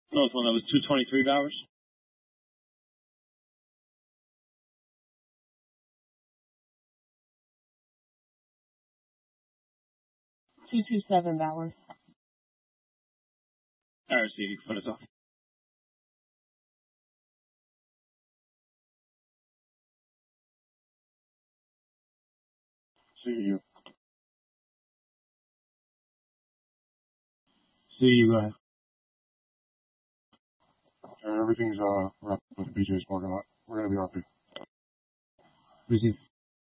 No, it's one that was 223 hours. $227. All right, see, you can put us off. See you. See you, go ahead. Everything's wrapped with the BJ's parking lot. We're gonna be off here. Receive.